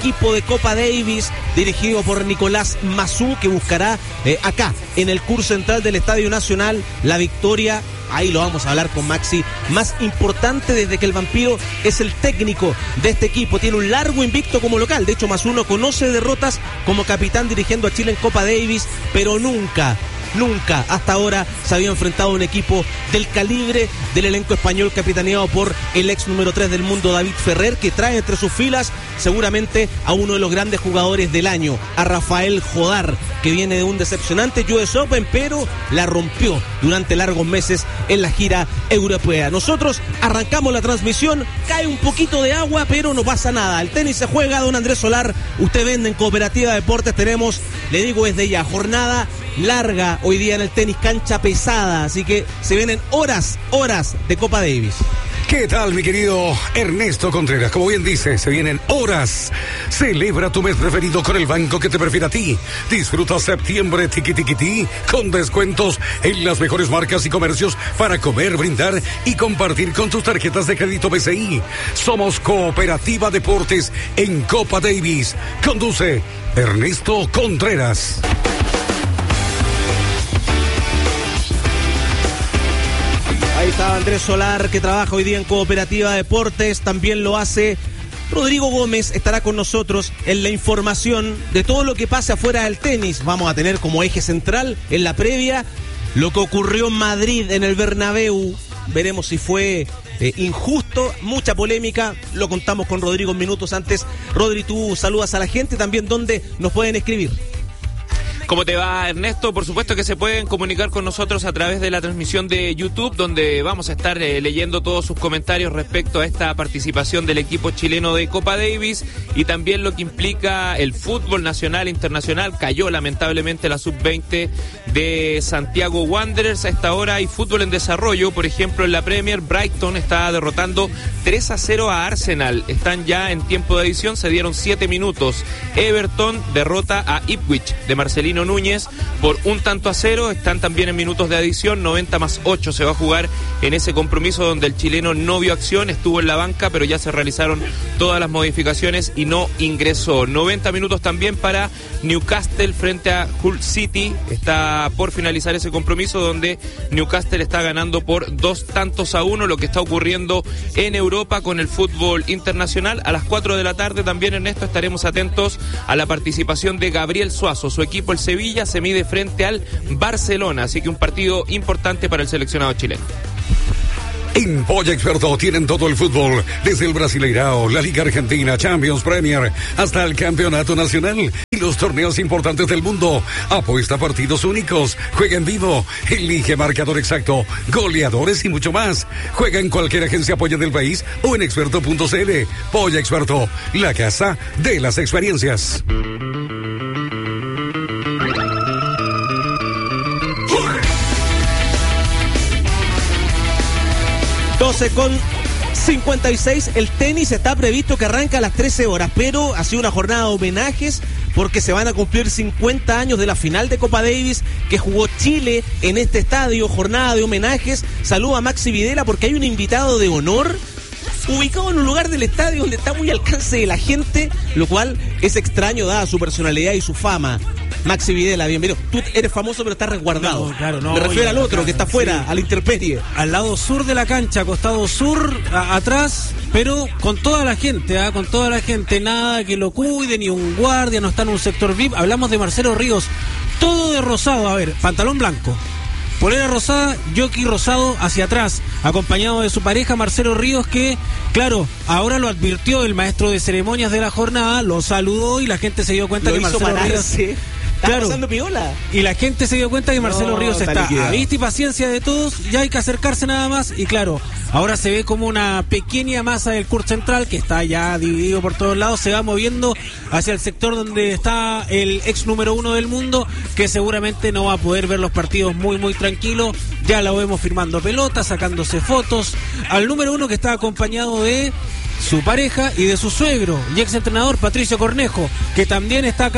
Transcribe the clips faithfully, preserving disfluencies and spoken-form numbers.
equipo de Copa Davis dirigido por Nicolás Mazú, que buscará eh, acá en el curso central del Estadio Nacional la victoria. Ahí lo vamos a hablar con Maxi, más importante desde que el Vampiro es el técnico de este equipo. Tiene un largo invicto como local. De hecho, Mazú no conoce derrotas como capitán dirigiendo a Chile en Copa Davis, pero nunca Nunca hasta ahora se había enfrentado a un equipo del calibre del elenco español capitaneado por el ex número tres del mundo, David Ferrer, que trae entre sus filas seguramente a uno de los grandes jugadores del año, a Rafael Jodar, que viene de un decepcionante U S Open, pero la rompió durante largos meses en la gira europea. Nosotros arrancamos la transmisión, cae un poquito de agua, pero no pasa nada. El tenis se juega, don Andrés Solar. Usted vende en Cooperativa Deportes. Tenemos, le digo desde ya, jornada larga hoy día en el tenis, cancha pesada, así que se vienen horas, horas de Copa Davis. ¿Qué tal, mi querido Ernesto Contreras? Como bien dice, se vienen horas. Celebra tu mes preferido con el banco que te prefiere a ti. Disfruta septiembre tiqui tiqui ti con descuentos en las mejores marcas y comercios para comer, brindar y compartir con tus tarjetas de crédito B C I. Somos Cooperativa Deportes en Copa Davis. Conduce Ernesto Contreras. Ahí está Andrés Solar, que trabaja hoy día en Cooperativa Deportes. También lo hace Rodrigo Gómez. Estará con nosotros en la información de todo lo que pase afuera del tenis. Vamos a tener como eje central en la previa lo que ocurrió en Madrid, en el Bernabéu. Veremos si fue eh, injusto, mucha polémica. Lo contamos con Rodrigo en minutos. Antes, Rodri, tú saludas a la gente también, ¿dónde nos pueden escribir? ¿Cómo te va, Ernesto? Por supuesto que se pueden comunicar con nosotros a través de la transmisión de YouTube, donde vamos a estar eh, leyendo todos sus comentarios respecto a esta participación del equipo chileno de Copa Davis y también lo que implica el fútbol nacional e internacional. Cayó lamentablemente la sub veinte de Santiago Wanderers. A esta hora hay fútbol en desarrollo. Por ejemplo, en la Premier, Brighton está derrotando tres a cero a Arsenal. Están ya en tiempo de adición, se dieron siete minutos. Everton derrota a Ipswich de Marcelino Núñez por un tanto a cero. Están también en minutos de adición, noventa más ocho se va a jugar en ese compromiso donde el chileno no vio acción, estuvo en la banca, pero ya se realizaron todas las modificaciones y no ingresó. noventa minutos también para Newcastle frente a Hull City. Está por finalizar ese compromiso donde Newcastle está ganando por dos tantos a uno. Lo que está ocurriendo en Europa con el fútbol internacional. A las cuatro de la tarde también, Ernesto, estaremos atentos a la participación de Gabriel Suazo. Su equipo, el Sevilla, se mide frente al Barcelona, así que un partido importante para el seleccionado chileno. En Polla Experto tienen todo el fútbol, desde el Brasileirao, la Liga Argentina, Champions, Premier, hasta el Campeonato Nacional y los torneos importantes del mundo. Apuesta a partidos únicos, juega en vivo, elige marcador exacto, goleadores y mucho más. Juega en cualquier agencia Polla del país o en experto punto c l. Polla Experto, la casa de las experiencias. doce con cincuenta y seis, el tenis está previsto que arranca a las trece horas, pero ha sido una jornada de homenajes porque se van a cumplir cincuenta años de la final de Copa Davis que jugó Chile en este estadio. Jornada de homenajes. Saludo a Maxi Videla porque hay un invitado de honor ubicado en un lugar del estadio donde está muy al alcance de la gente, lo cual es extraño dada su personalidad y su fama. Maxi Videla, bienvenido. Tú eres famoso pero estás resguardado. No, claro, no. Me refiero oye, al otro acá, que está afuera, sí, a la intemperie. Al lado sur de la cancha, costado sur, a, atrás, pero con toda la gente, ¿eh? con toda la gente, nada que lo cuide, ni un guardia, no está en un sector V I P. Hablamos de Marcelo Ríos, todo de rosado, a ver, pantalón blanco, polera rosada, jockey rosado hacia atrás, acompañado de su pareja Marcelo Ríos, que, claro, ahora lo advirtió el maestro de ceremonias de la jornada, lo saludó y la gente se dio cuenta lo que hizo Marcelo pararse. Ríos... Está claro, pasando piola. Y la gente se dio cuenta que Marcelo no, Ríos está liquidado. a vista y paciencia de todos, ya hay que acercarse nada más. Y claro, ahora se ve como una pequeña masa del Court Central, que está ya dividido por todos lados, se va moviendo hacia el sector donde está el ex número uno del mundo, que seguramente no va a poder ver los partidos muy muy tranquilo. Ya lo vemos firmando pelotas, sacándose fotos. Al número uno, que está acompañado de su pareja y de su suegro y ex entrenador Patricio Cornejo, que también está acá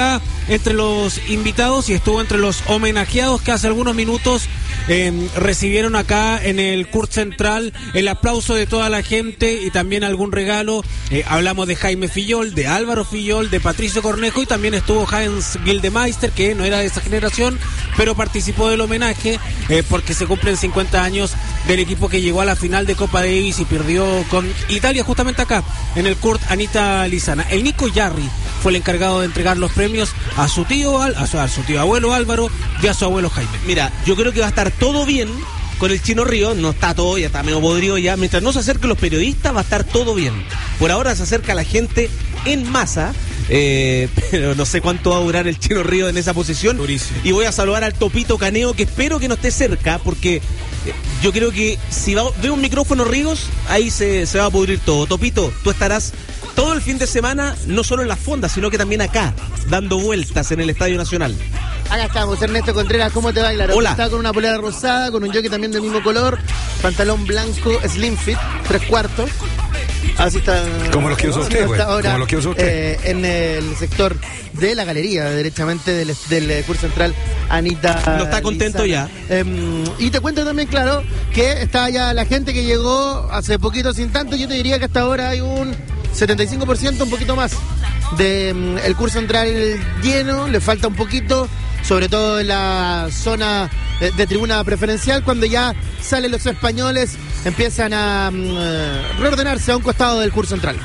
entre los invitados y estuvo entre los homenajeados que hace algunos minutos eh, recibieron acá en el Kurt Central el aplauso de toda la gente y también algún regalo. Eh, hablamos de Jaime Fillol, de Álvaro Fillol, de Patricio Cornejo y también estuvo Hans Gildemeister, que no era de esa generación, pero participó del homenaje eh, porque se cumplen cincuenta años del equipo que llegó a la final de Copa Davis y perdió con Italia justamente acá en el Kurt Anita Lizana. El Nico Yarri fue el encargado de entregar los premios a su tío, a su, a su tío abuelo Álvaro y a su abuelo Jaime. Mira, yo creo que va a estar todo bien con el Chino Ríos, no está todo, ya está medio podrido ya. Mientras no se acerquen los periodistas va a estar todo bien. Por ahora se acerca la gente en masa, eh, pero no sé cuánto va a durar el Chino Ríos en esa posición. Durísimo. Y voy a saludar al Topito Caneo, que espero que no esté cerca, porque yo creo que si va, veo un micrófono Ríos, ahí se, se va a pudrir todo. Topito, tú estarás todo el fin de semana, no solo en las fondas, sino que también acá, dando vueltas en el Estadio Nacional. Acá estamos, Ernesto Contreras, ¿cómo te va? Claro, hola. Está con una polera rosada, con un jockey también del mismo color, pantalón blanco, slim fit, tres cuartos. Así está. Como los que usa usted, güey. Como los que usa usted. Eh, en el sector de la galería, derechamente del, del Kurt Central, Anita. No está contento Lizana. ya. Eh, y te cuento también, claro, que está ya la gente que llegó hace poquito sin tanto. Yo te diría que hasta ahora hay un setenta y cinco por ciento, un poquito más, de um, el Kurt Central lleno. Le falta un poquito, sobre todo en la zona de, de tribuna preferencial, cuando ya salen los españoles, empiezan a um, reordenarse a un costado del Kurt Central.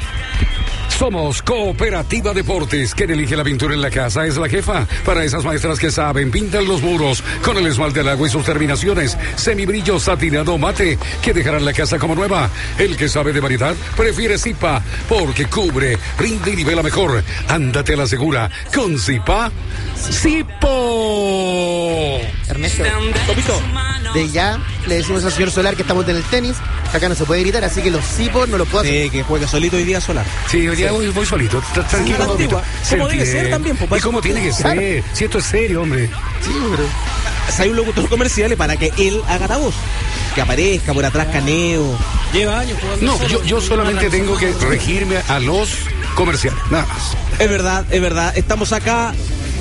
Somos Cooperativa Deportes. ¿Quién elige la pintura en la casa? Es la jefa. Para esas maestras que saben, pintan los muros con el esmalte al agua y sus terminaciones. Semibrillo, satinado, mate, que dejarán la casa como nueva. El que sabe de variedad prefiere Zipa, porque cubre, rinde y nivela mejor. Ándate a la segura con Zipa. ¡Zipo! Ernesto, Topito. de ya le decimos al señor Solar que estamos en el tenis, que acá no se puede gritar, así que los cipos no los puedo hacer. Sí, que juegue solito hoy día Solar. Sí, hoy día voy, voy solito. Tra- Tranquilo, Sí, Topito. como Se debe entiende. ser también, pues, ¿Y cómo tiene que Claro. ser? Si esto es serio, hombre. Sí, pero... Hay un locutor comercial para que él haga la voz. Que aparezca por atrás Caneo. Lleva años jugando No, solo. yo, yo solamente tengo que regirme a los comerciales, nada más. Es verdad, es verdad. Estamos acá.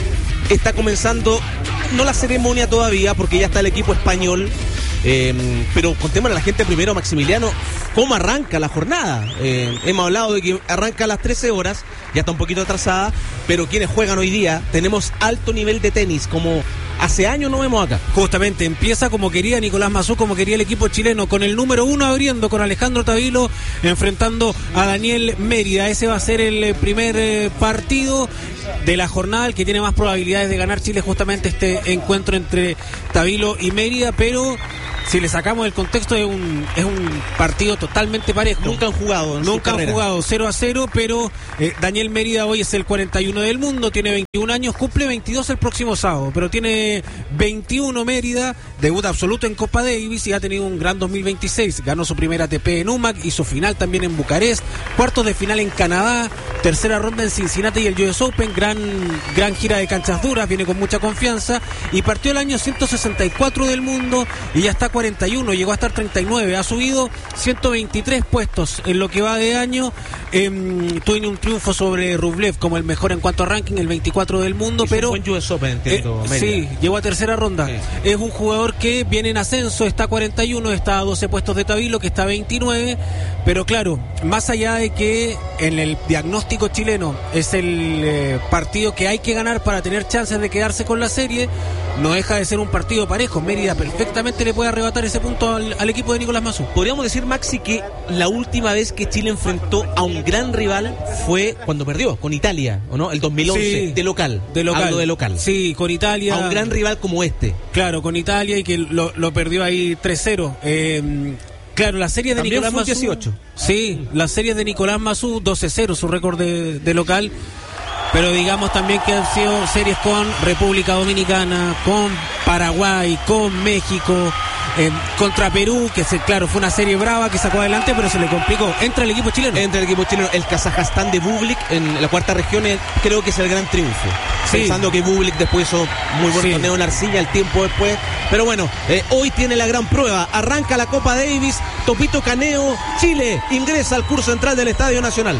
Está comenzando, no la ceremonia todavía, porque ya está el equipo español. Eh, pero contémosle a la gente primero, Maximiliano, cómo arranca la jornada. Eh, hemos hablado de que arranca a las trece horas, ya está un poquito atrasada, pero quienes juegan hoy día, tenemos alto nivel de tenis, como hace años no vemos acá. Justamente, empieza como quería Nicolás Mazú, como quería el equipo chileno, con el número uno abriendo, con Alejandro Tavilo, enfrentando a Daniel Mérida. Ese va a ser el primer eh, partido de la jornada, el que tiene más probabilidades de ganar Chile, justamente este encuentro entre Tavilo y Mérida, pero si le sacamos el contexto es un, es un partido totalmente parejo. Nunca han jugado en su Nunca han carrera. jugado cero a cero, pero eh, Daniel Mérida hoy es el cuarenta y uno del mundo, tiene veintiún años, cumple veintidós el próximo sábado, pero tiene veintiuno Mérida, debuta absoluto en Copa Davis y ha tenido un gran dos mil veintiséis, ganó su primera A T P en U M A C, hizo final también en Bucarest, cuartos de final en Canadá, tercera ronda en Cincinnati y el U S Open, gran, gran gira de canchas duras, viene con mucha confianza y partió el año ciento sesenta y cuatro del mundo y ya está cuarenta y uno, llegó a estar treinta y nueve, ha subido ciento veintitrés puestos en lo que va de año. Eh, tuvo un triunfo sobre Rublev como el mejor en cuanto a ranking, el veinticuatro del mundo, Hizo pero un buen U S Open, entiendo, eh, Mérida. sí, llegó a tercera ronda. Sí. Es un jugador que viene en ascenso, está a cuarenta y uno, está a doce puestos de Tavilo, que está a veintinueve, pero claro, más allá de que en el diagnóstico chileno es el eh, partido que hay que ganar para tener chances de quedarse con la serie, no deja de ser un partido parejo. Mérida perfectamente le puede arrebatar ese punto al, al equipo de Nicolás Mazú. Podríamos decir, Maxi, que la última vez que Chile enfrentó a un gran rival fue cuando perdió con Italia, ¿o no? El dos mil once, Sí, de local. de local. Hablo de local. Sí, con Italia. A un gran rival como este. Claro, con Italia y que lo, lo perdió ahí tres cero. Eh, claro, la serie de También Nicolás fue un Mazú. dieciocho. Sí, la serie de Nicolás Mazú, doce cero, su récord de, de local. Pero digamos también que han sido series con República Dominicana, con Paraguay, con México, eh, contra Perú, que se, claro, fue una serie brava que sacó adelante, pero se le complicó. Entra el equipo chileno. Entre el equipo chileno, el Kazajstán de Bublik en la cuarta región, eh, creo que es el gran triunfo. Sí. Pensando que Bublik después hizo muy buen Sí. torneo en Arcilla, el tiempo después. Pero bueno, eh, hoy tiene la gran prueba. Arranca la Copa Davis, Topito Caneo, Chile ingresa al curso central del Estadio Nacional.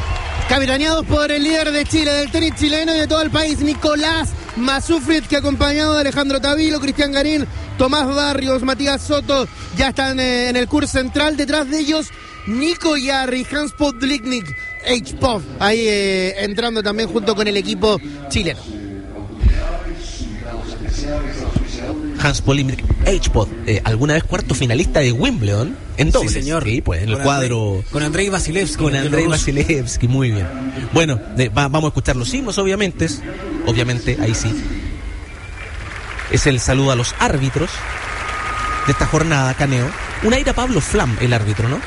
capitaneados por el líder de Chile, del tenis chileno y de todo el país, Nicolás Masufrit, que acompañado de Alejandro Tavilo, Cristian Garín, Tomás Barrios, Matías Soto, ya están eh, en el curso central. Detrás de ellos, Nico Yarri, Hans Podliknik, H-Pop, ahí eh, entrando también junto con el equipo chileno. Hans Podliknik, H-Pod, eh, alguna vez cuarto finalista de Wimbledon en dobles. Sí, señor. Sí, pues en el Con cuadro. Andrei, con Andrei Vasilevsky. Con Andrei Vasilevsky, muy bien. Bueno, eh, va, vamos a escuchar los himnos, obviamente. Obviamente, ahí sí. Es el saludo a los árbitros de esta jornada, Caneo. Un aire a Pablo Flam, el árbitro, ¿no?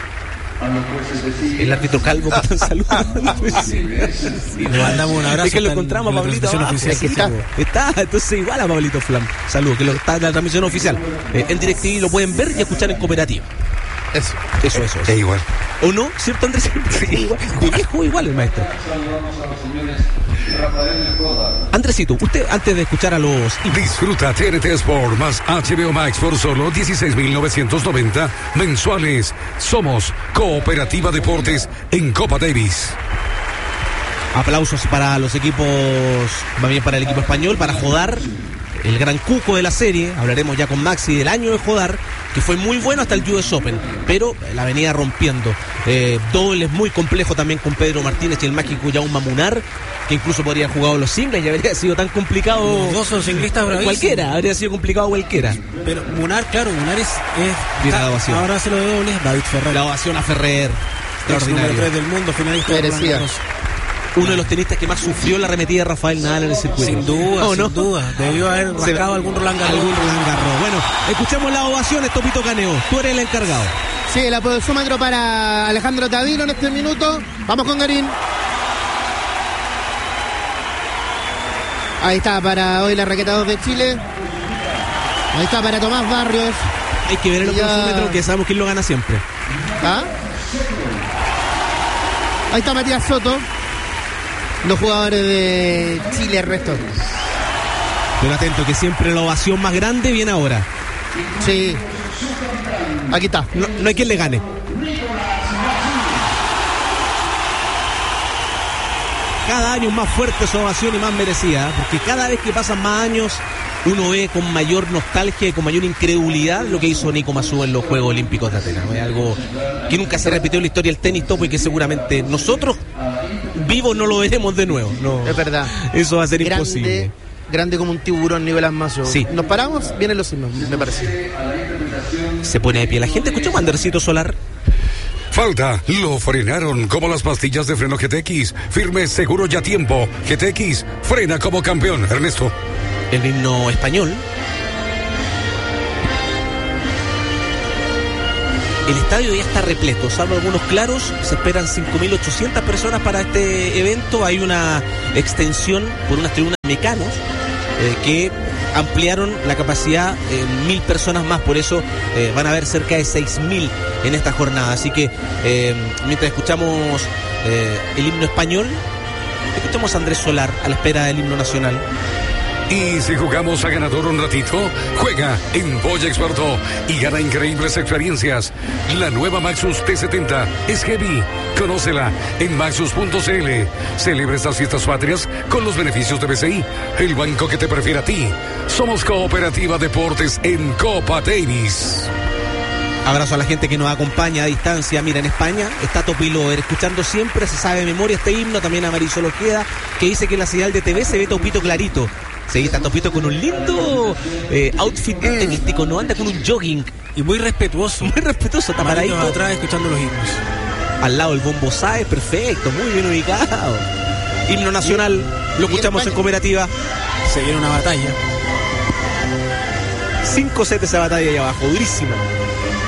El árbitro calvo que están saludando. Sí, sí, Le mandamos un abrazo. es que lo está en- encontramos a en la Pablito transmisión abajo. oficial. Es que está, está, entonces igual a Pablito Flam. Saludos, que lo, está en la transmisión oficial. Eh, en DirecTV lo pueden ver y escuchar en cooperativa. Eso. Eso, eso, eso. Es igual. ¿O no? ¿Cierto, Andrés? Sí, igual. De viejo igual el maestro. Andresito, usted antes de escuchar a los... Disfruta T N T Sport más H B O Max por solo dieciséis mil novecientos noventa mensuales. Somos Cooperativa Deportes en Copa Davis. Aplausos para los equipos, más bien para el equipo español, para Jodar, el gran cuco de la serie. Hablaremos ya con Maxi del año de Jodar, que fue muy bueno hasta el U S Open, pero la venía rompiendo. Eh, doble es muy complejo también con Pedro Martínez y el mágico Jaume Munar, que incluso podría haber jugado los singles y habría sido tan complicado. Los dos son singlistas bravísimos. Cualquiera, habría sido complicado cualquiera. Pero Munar, claro, Munar es... es Mira la está- ovación. ahora se lo de dobles, David Ferrer. La ovación a Ferrer, Ex número extraordinario. tres del mundo, finalista de Roland Merecida. Garros. Uno de los tenistas que más sufrió la arremetida de Rafael Nadal en el circuito. Sin duda, ¿O no? sin duda. Debió haber Se- rascado algún Roland Garros. Algún Roland Garros. Bueno, escuchamos las ovaciones, Topito Caneo. Tú eres el encargado. Sí, el aplausómetro para Alejandro Tavilo en este minuto. Vamos con Garín. Ahí está para hoy la raqueta dos de Chile. Ahí está para Tomás Barrios. Hay que ver el Ya. aplausómetro, que sabemos quién lo gana siempre. ¿Ah? Ahí está Matías Soto. Los jugadores de Chile, el resto. Pero atento, que siempre la ovación más grande viene ahora. Sí. Aquí está. No, no hay quien le gane. Cada año más fuerte su ovación y más merecida, porque cada vez que pasan más años uno ve con mayor nostalgia y con mayor incredulidad lo que hizo Nico Mazú en los Juegos Olímpicos de Atenas. Es algo que nunca se repitió en la historia del tenis topo y que seguramente nosotros vivos no lo veremos de nuevo. No, Es verdad. eso va a ser Grande, imposible. grande como un tiburón Nicolás Mazo. Sí. Nos paramos, vienen los himnos, me parece. Se pone de pie la gente. ¿Escuchó Andercito Solar? Falta, lo frenaron como las pastillas de freno G T X. Firme, seguro y a tiempo. G T X, frena como campeón. Ernesto. El himno español. El estadio ya está repleto, salvo algunos claros. Se esperan cinco mil ochocientas personas para este evento. Hay una extensión por unas tribunas mecanos eh, que ampliaron la capacidad en mil personas más. Por eso eh, van a haber cerca de seis mil en esta jornada. Así que eh, mientras escuchamos eh, el himno español, escuchamos a Andrés Solar a la espera del himno nacional. Y si jugamos a ganador un ratito, juega en Boya Experto y gana increíbles experiencias. La nueva Maxus T setenta es heavy. Conócela en maxus punto c l. Celebra estas fiestas patrias con los beneficios de B C I, el banco que te prefiere a ti. Somos Cooperativa Deportes en Copa Davis. Abrazo a la gente que nos acompaña a distancia. Mira, en España está Topi Lover, escuchando siempre, se sabe de memoria este himno. También a Marisol Ojeda, que dice que en la señal de T V se ve Topito clarito. Sí, está Topito con un lindo eh, outfit tenístico, no anda con un jogging. Y muy respetuoso. Muy respetuoso, está Manitos paradito. atrás escuchando los himnos. Al lado el bombo Saez, perfecto, muy bien ubicado. Himno nacional, lo escuchamos en España? cooperativa. Se viene una batalla. cinco sets esa batalla ahí abajo, durísima.